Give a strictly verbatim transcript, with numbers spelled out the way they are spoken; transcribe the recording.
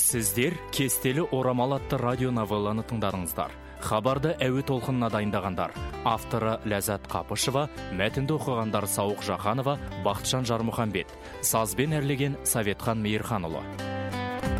Сіздер кестелі орамал атты радио новелланы тыңдадыңыздар. Хабарды әуе толқынына дайындағандар: авторы Ләззат Қапышева, мәтінді оқығандар Сауық Жақанова, Бақытжан Жармұхамбет, сазбен әрлеген Советхан Мейірханұлы.